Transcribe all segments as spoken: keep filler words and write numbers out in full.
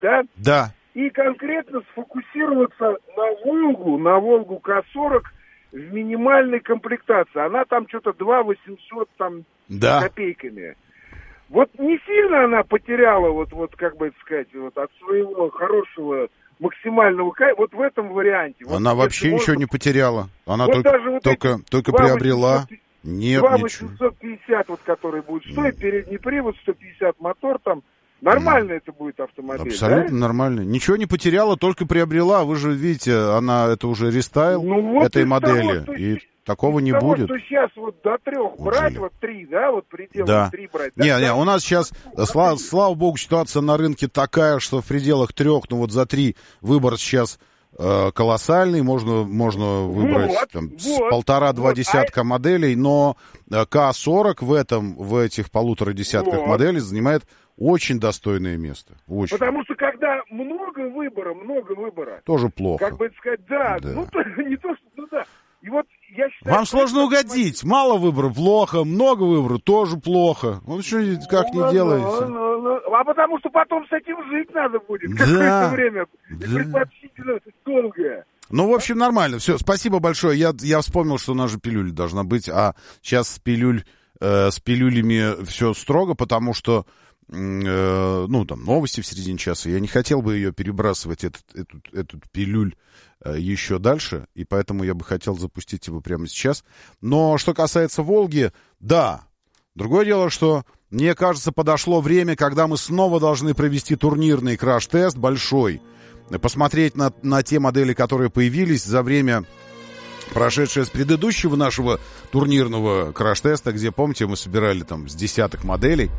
да? Да. И конкретно сфокусироваться на Волгу, на Волгу К сорок в минимальной комплектации. Она там что-то два восемьсот там да. копейками. Вот не сильно она потеряла, вот, вот как бы сказать, вот от своего хорошего максимального кайфа, вот в этом варианте. Она вот, вообще ничего можно... не потеряла. Она вот только, вот только, только приобрела. Нет, два ничего. восемьсот пятьдесят, вот, который будет стоить, передний привод, сто пятьдесят мотор там. Нормально mm. это будет автомобиль, абсолютно да? нормально. Ничего не потеряла, только приобрела. Вы же видите, она это уже рестайл ну, вот этой модели. Того, и есть, такого не того, будет. Что сейчас вот до трех вот брать, жили. Вот три, да, вот предел да. три брать. Не, да, не, да? у нас сейчас, слава, слава богу, ситуация на рынке такая, что в пределах трех, ну вот за три выбор сейчас э, колоссальный. Можно, можно выбрать вот, там, вот, с полтора-два вот, десятка а... моделей, но К сорок в этом, в этих полутора десятках вот. моделей занимает очень достойное место. Очень. Потому что когда много выбора, много выбора. Тоже плохо. Как бы сказать, да, да. ну то, не то, что, ну да. И вот я считаю... Вам сложно угодить. Мало выбора — плохо, много выбора — тоже плохо. Ну что, как ну, не ну, делаете? Ну, ну, а потому что потом с этим жить надо будет да. какое-то время. Да. И предпочтительно долгое. Ну, в общем, нормально. Все, спасибо большое. Я, я вспомнил, что у нас же пилюля должна быть, а сейчас с, пилюль, э, с пилюлями все строго, потому что ну, там, новости в середине часа. Я не хотел бы ее перебрасывать, этот, эту, эту пилюль, э, еще дальше, и поэтому я бы хотел запустить его прямо сейчас. Но что касается «Волги», да. Другое дело, что, мне кажется, подошло время, когда мы снова должны провести турнирный краш-тест большой, посмотреть на, на те модели, которые появились за время, прошедшее с предыдущего нашего турнирного краш-теста, где, помните, мы собирали там с десяток моделей.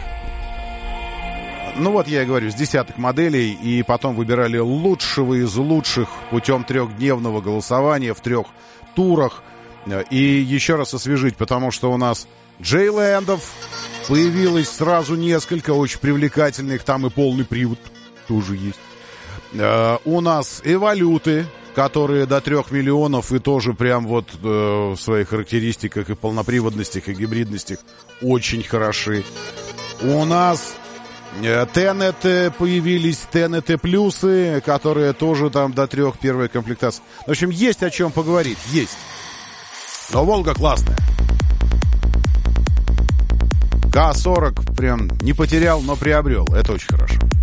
Ну вот я и говорю, с десяток моделей, и потом выбирали лучшего из лучших путем трехдневного голосования в трех турах. И еще раз освежить, потому что у нас Джейлендов появилось сразу несколько очень привлекательных, там и полный привод тоже есть. У нас Эволюты, которые до трех миллионов и тоже прям вот э, в своих характеристиках и полноприводностях, и гибридностях очень хороши. У нас Тенет появились, Тенет плюсы, которые тоже там до трех первая комплектация. В общем, есть о чем поговорить, есть. Но Волга классная. К сорок прям не потерял, но приобрел. Это очень хорошо.